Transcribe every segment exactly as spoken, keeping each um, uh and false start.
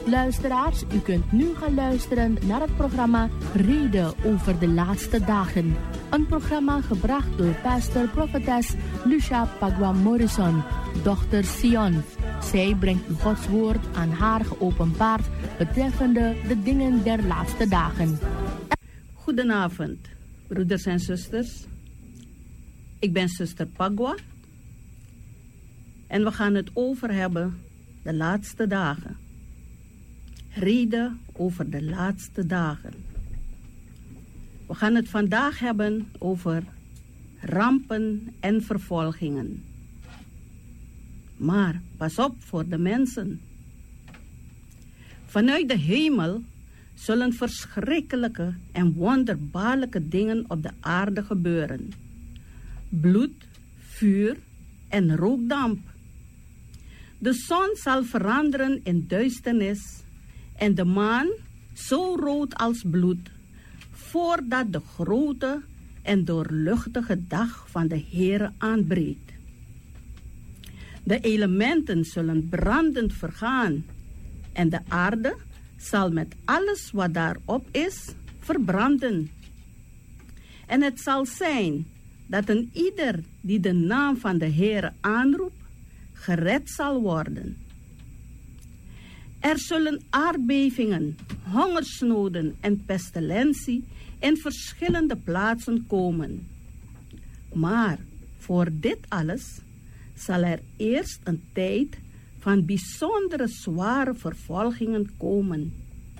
Luisteraars, u kunt nu gaan luisteren naar het programma Reden over de laatste dagen. Een programma gebracht door pastor prophetess Lucia Pagwa Morrison, dochter Sion. Zij brengt u Gods woord aan haar geopenbaard betreffende de dingen der laatste dagen. Goedenavond, broeders en zusters. Ik ben zuster Pagwa. En we gaan het over hebben de laatste dagen. Reden over de laatste dagen. We gaan het vandaag hebben over rampen en vervolgingen. Maar pas op voor de mensen. Vanuit de hemel zullen verschrikkelijke en wonderbaarlijke dingen op de aarde gebeuren. Bloed, vuur en rookdamp. De zon zal veranderen in duisternis en de maan zo rood als bloed, voordat de grote en doorluchtige dag van de Heere aanbreekt. De elementen zullen brandend vergaan en de aarde zal met alles wat daarop is verbranden. En het zal zijn dat een ieder die de naam van de Heere aanroept, gered zal worden. Er zullen aardbevingen, hongersnoden en pestilentie in verschillende plaatsen komen. Maar voor dit alles zal er eerst een tijd van bijzondere zware vervolgingen komen.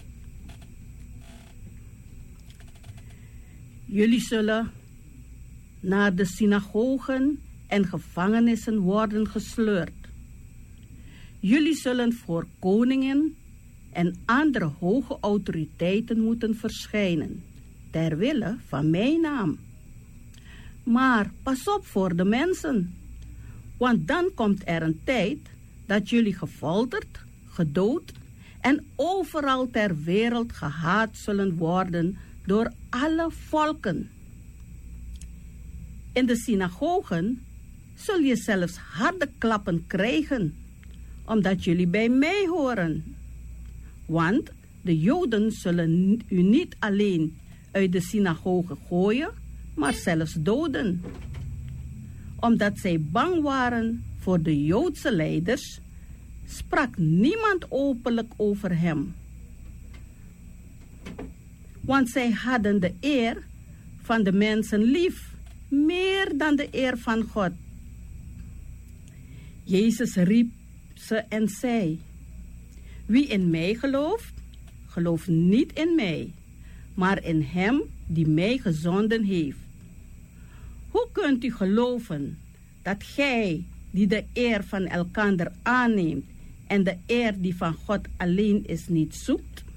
Jullie zullen naar de synagogen en gevangenissen worden gesleurd. Jullie zullen voor koningen en andere hoge autoriteiten moeten verschijnen, ter wille van mijn naam. Maar pas op voor de mensen, want dan komt er een tijd dat jullie gefolterd, gedood en overal ter wereld gehaat zullen worden door alle volken. In de synagogen zul je zelfs harde klappen krijgen, omdat jullie bij mij horen. Want de Joden zullen u niet alleen uit de synagoge gooien, maar zelfs doden. Omdat zij bang waren voor de Joodse leiders, sprak niemand openlijk over hem. Want zij hadden de eer van de mensen lief, meer dan de eer van God. Jezus riep ze en zei: wie in mij gelooft, gelooft niet in mij, maar in hem die mij gezonden heeft. Hoe kunt u geloven dat gij, die de eer van elkander aanneemt en de eer die van God alleen is, niet zoekt?